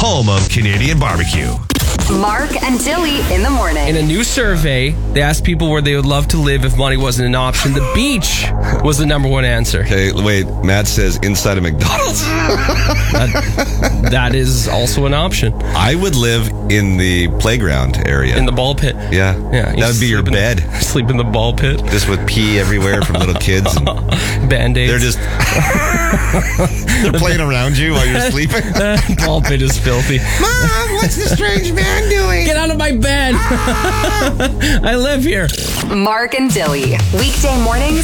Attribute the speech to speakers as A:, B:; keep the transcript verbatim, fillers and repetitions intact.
A: home of Canadian barbecue.
B: Mark and Dilly in the morning.
C: In a new survey, they asked people where they would love to live if money wasn't an option. The beach was the number one answer.
D: Okay, wait. Matt says inside a McDonald's.
C: That, that is also an option.
D: I would live in the playground area.
C: In the ball pit.
D: Yeah.
C: Yeah.
D: That would be your bed.
C: The, sleep in the ball pit.
D: Just with pee everywhere from little kids. And
C: Band-Aids.
D: they're just... they're playing around you while you're sleeping.
C: Ball pit is filthy.
D: Mom, what's the strange man doing?
C: Get out of my bed. I live here.
B: Mark and Dilly. Weekday mornings